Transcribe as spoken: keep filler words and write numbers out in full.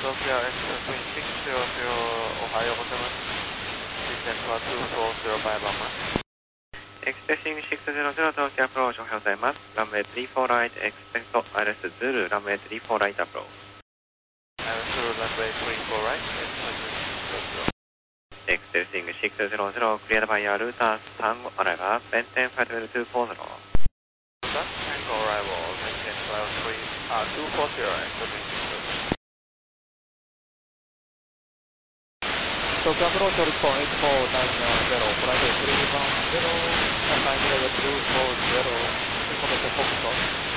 Tokyo Express Twin six zero zero おはようございます。Descentはによんゼロごバイマス。 Expressing シックスゼロゼロ Tokyo Approach おはようございます。ランウェイさんじゅうよん Right Expect アイエルエス Zulu ランウェイさんじゅうよん Right Approach。 アイエルエス Zulu ランウェイさんじゅうよん Right Expressing シックスゼロゼロ Cleared by your router Tango Arrival Maintain Flight Level によんゼロ。 Tango Arrival Maintain Flight Level によんゼロ Tokyo Approach Respond エイトフォーナインゼロ Flight three one zero Nine level two four zero Information Foxtrot